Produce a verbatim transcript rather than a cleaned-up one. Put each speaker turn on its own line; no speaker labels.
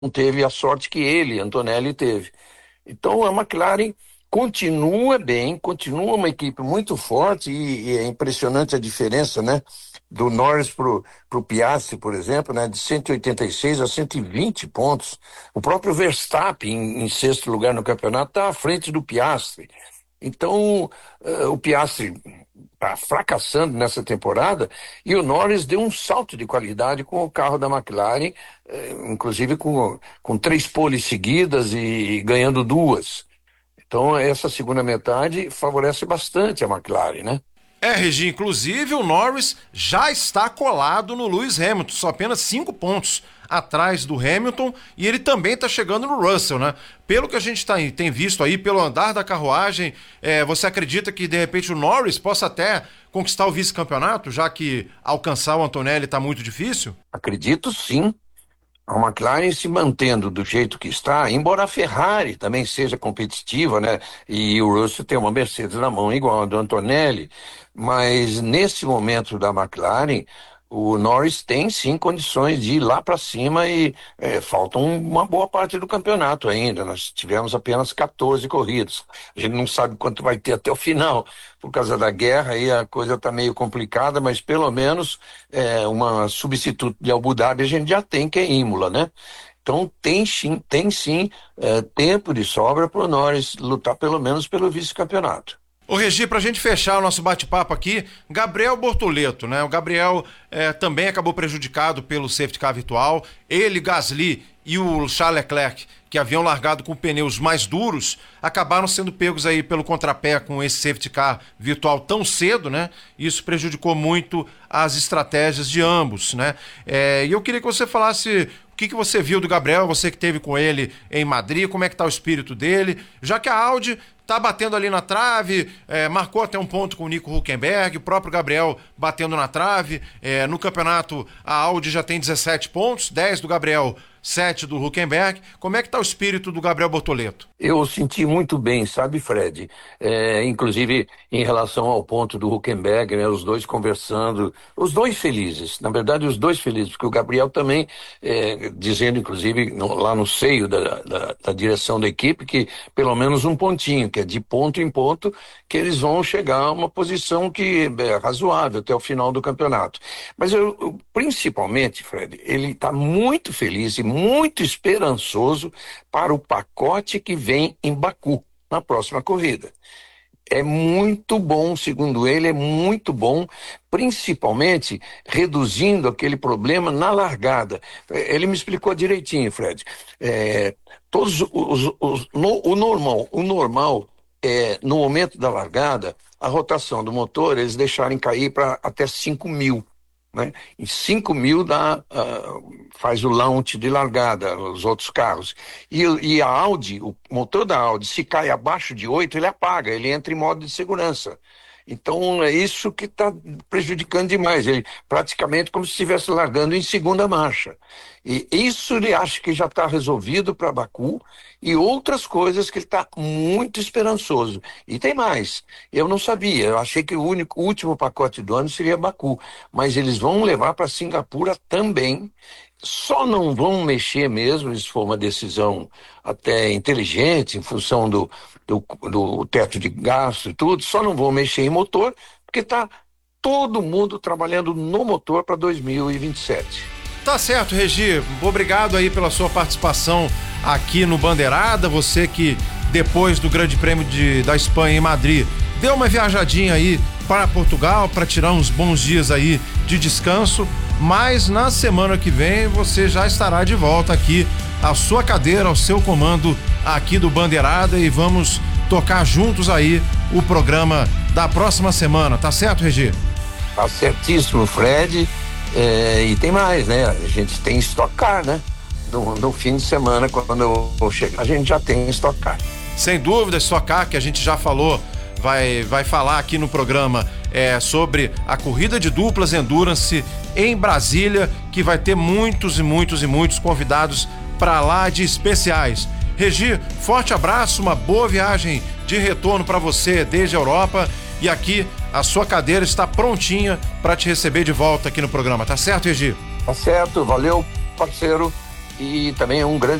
teve a sorte que ele, Antonelli, teve. Então a McLaren continua bem, continua uma equipe muito forte e, e é impressionante a diferença, né? Do Norris pro, pro Piastri, por exemplo, né? De cento e oitenta e seis a cento e vinte pontos. O próprio Verstappen, em, em sexto lugar no campeonato, está à frente do Piastri. Então, eh, o Piastri está fracassando nessa temporada e o Norris deu um salto de qualidade com o carro da McLaren, eh, inclusive com, com três poles seguidas e, e ganhando duas. Então, essa segunda metade favorece bastante a McLaren, né?
É, Regi, inclusive o Norris já está colado no Lewis Hamilton, só apenas cinco pontos atrás do Hamilton, e ele também está chegando no Russell, né? Pelo que a gente tá, tem visto aí, pelo andar da carruagem, é, você acredita que de repente o Norris possa até conquistar o vice-campeonato, já que alcançar o Antonelli está muito difícil?
Acredito sim. A McLaren se mantendo do jeito que está, embora a Ferrari também seja competitiva, né? E o Russell tem uma Mercedes na mão igual a do Antonelli, mas nesse momento da McLaren, o Norris tem sim condições de ir lá para cima e eh, falta um- uma boa parte do campeonato ainda. Nós tivemos apenas quatorze corridas. A gente não sabe quanto vai ter até o final, por causa da guerra, aí a coisa está meio complicada, mas pelo menos é, uma substituto de Abu Dhabi a gente já tem, que é Imola, né? Então tem sim, tem sim é, tempo de sobra para o Norris lutar pelo menos pelo vice-campeonato.
Ô Regi, pra gente fechar o nosso bate-papo aqui, Gabriel Bortoleto, né? O Gabriel eh, também acabou prejudicado pelo safety car virtual. Ele, Gasly e o Charles Leclerc, que haviam largado com pneus mais duros, acabaram sendo pegos aí pelo contrapé com esse safety car virtual tão cedo, né? Isso prejudicou muito as estratégias de ambos, né? Eh, e eu queria que você falasse o que, que você viu do Gabriel, você que esteve com ele em Madrid, como é que tá o espírito dele, já que a Audi tá batendo ali na trave, é, marcou até um ponto com o Nico Hülkenberg, o próprio Gabriel batendo na trave, é, no campeonato a Audi já tem dezessete pontos, dez do Gabriel, sete do Hülkenberg. Como é que tá o espírito do Gabriel Bortoleto?
Eu senti muito bem, sabe, Fred? É, inclusive em relação ao ponto do Huckenberg, né, os dois conversando, os dois felizes, na verdade os dois felizes, porque o Gabriel também, é, dizendo inclusive no- lá no seio da, da, da direção da equipe, que pelo menos um pontinho, que é de ponto em ponto, que eles vão chegar a uma posição que é razoável até o final do campeonato. Mas eu, eu, principalmente, Fred, ele está muito feliz e muito esperançoso para o pacote que vem em Baku, na próxima corrida. É muito bom, segundo ele, é muito bom, principalmente reduzindo aquele problema na largada. Ele me explicou direitinho, Fred. É, todos os, os- no- o normal, o normal é, no momento da largada, a rotação do motor, eles deixarem cair para até cinco mil, né? E cinco mil dá, ah, faz o launch de largada, os outros carros. E, e a Audi, o motor da Audi, se cai abaixo de oito, ele apaga, ele entra em modo de segurança. Então é isso que está prejudicando demais. Ele praticamente como se estivesse largando em segunda marcha. E isso ele acha que já está resolvido para Baku e outras coisas que ele está muito esperançoso. E tem mais. Eu não sabia. Eu achei que o único, o último pacote do ano seria Baku, mas eles vão levar para Singapura também. Só não vão mexer mesmo, se for uma decisão até inteligente, em função do, do, do teto de gasto e tudo, só não vão mexer em motor, porque está todo mundo trabalhando no motor para dois mil e vinte e sete.
Tá certo, Regi. Obrigado aí pela sua participação aqui no Bandeirada. Você que depois do Grande Prêmio de, da Espanha em Madrid deu uma viajadinha aí para Portugal para tirar uns bons dias aí de descanso. Mas na semana que vem você já estará de volta aqui à sua cadeira, ao seu comando aqui do Bandeirada e vamos tocar juntos aí o programa da próxima semana. Tá certo, Regi?
Tá certíssimo, Fred. É, e tem mais, né? A gente tem Stock Car, né? No, no fim de semana, quando eu, eu chegar, a gente já tem Stock Car.
Sem dúvida, Stock Car, que a gente já falou, vai, vai falar aqui no programa é, sobre a corrida de duplas Endurance em Brasília, que vai ter muitos e muitos e muitos convidados para lá de especiais. Regi, forte abraço, uma boa viagem de retorno para você desde a Europa e aqui a sua cadeira está prontinha para te receber de volta aqui no programa, tá certo, Regi?
Tá certo, valeu, parceiro. e também é um grande